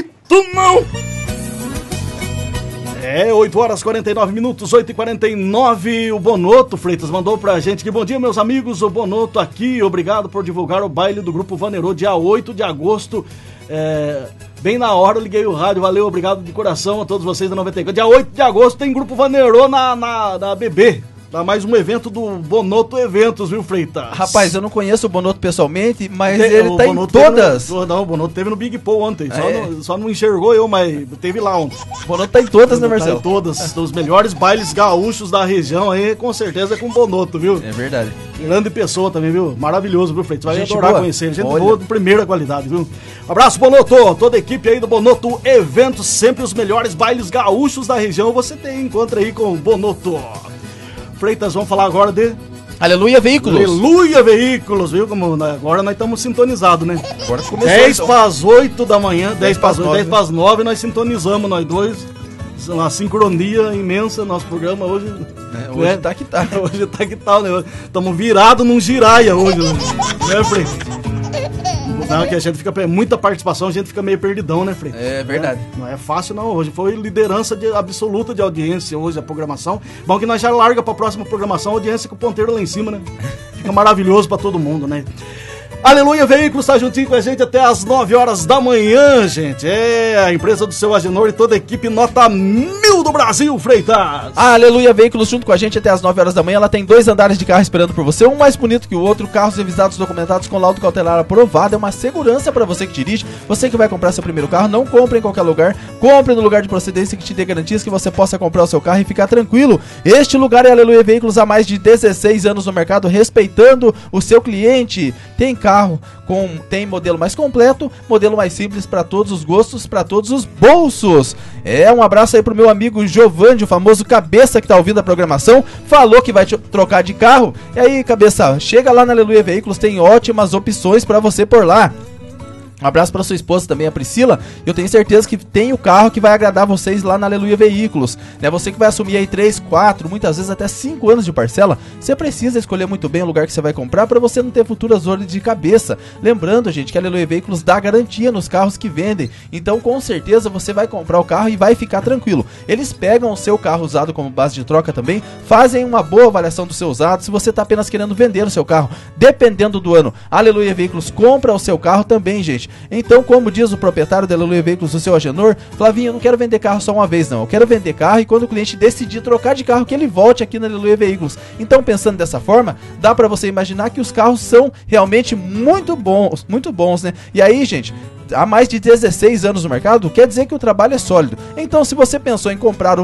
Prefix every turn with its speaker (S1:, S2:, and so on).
S1: jeito não! 8 horas 49 minutos, 8h49, o Bonoto Freitas mandou pra gente que bom dia, meus amigos, o Bonoto aqui, obrigado por divulgar o baile do Grupo Vanerô, dia 8 de agosto, bem na hora eu liguei o rádio, valeu, obrigado de coração a todos vocês da 94, dia 8 de agosto tem Grupo Vanerô na BB. Dá mais um evento do Bonoto Eventos, viu, Freitas? Rapaz, eu não conheço o Bonoto pessoalmente, mas ele tá em todas. O Bonoto teve no Big Paul ontem, só não enxergou eu, mas teve lá ontem. O Bonoto tá em todas, né, Marcelo? Tá em todas, dos melhores bailes gaúchos da região aí, com certeza é com o Bonoto, viu? É verdade. Grande pessoa também, viu? Maravilhoso, viu, Freitas? Vai adorar conhecer ele, gente boa de primeira qualidade, viu? Um abraço, Bonoto, toda a equipe aí do Bonoto Eventos, sempre os melhores bailes gaúchos da região, você encontra aí com o Bonoto. Freitas, vamos falar agora de Aleluia Veículos. Aleluia Veículos, viu? Como agora nós estamos sintonizados, né? Agora começou. 10 para as 8 da manhã, 10 para as 8, 10 para as 9, nós sintonizamos, nós dois. Uma sincronia imensa, nosso programa hoje. Hoje tá que tá. Hoje tá que tal, né? Estamos virados num giraia hoje, né, Freitas? Não, que a gente fica, muita participação, a gente fica meio perdidão, né, Freitas? É verdade. Não é fácil, não. Hoje foi liderança absoluta de audiência, hoje a programação. Bom que nós já larga pra próxima programação, a audiência com o ponteiro lá em cima, né? Fica maravilhoso pra todo mundo, né? Aleluia Veículos tá juntinho com a gente até as 9 horas da manhã, gente. É a empresa do seu Agenor e toda a equipe nota 1000 do Brasil, Freitas. A Aleluia Veículos junto com a gente até as 9 horas da manhã. Ela tem 2 andares de carro esperando por você, um mais bonito que o outro, carros revisados, documentados com laudo cautelar aprovado. É uma segurança para você que dirige. Você que vai comprar seu primeiro carro, não compre em qualquer lugar. Compre no lugar de procedência que te dê garantias que você possa comprar o seu carro e ficar tranquilo. Este lugar é Aleluia Veículos há mais de 16 anos no mercado, respeitando o seu cliente. Tem carro tem modelo mais completo, modelo mais simples para todos os gostos, para todos os bolsos. Um abraço aí pro meu amigo Giovanni, o famoso Cabeça que tá ouvindo a programação, falou que vai trocar de carro. E aí, Cabeça, chega lá na Aleluia Veículos, tem ótimas opções para você por lá. Um abraço para sua esposa também, a Priscila. Eu tenho certeza que tem o carro que vai agradar vocês lá na Aleluia Veículos, né? Você que vai assumir aí 3, 4, muitas vezes até 5 anos de parcela, você precisa escolher muito bem o lugar que você vai comprar para você não ter futuras dores de cabeça. Lembrando, gente, que a Aleluia Veículos dá garantia nos carros que vendem. Então, com certeza, você vai comprar o carro e vai ficar tranquilo. Eles pegam o seu carro usado como base de troca também, fazem uma boa avaliação do seu usado. Se você está apenas querendo vender o seu carro, dependendo do ano, a Aleluia Veículos compra o seu carro também, gente. Então, como diz o proprietário da Aleluia Veículos, o seu Agenor, Flavinho, eu não quero vender carro só uma vez, não. Eu quero vender carro e quando o cliente decidir trocar de carro, que ele volte aqui na Aleluia Veículos. Então, pensando dessa forma, dá pra você imaginar que os carros são realmente muito bons, né? E aí, gente, há mais de 16 anos no mercado, quer dizer que o trabalho é sólido. Então, se você pensou em comprar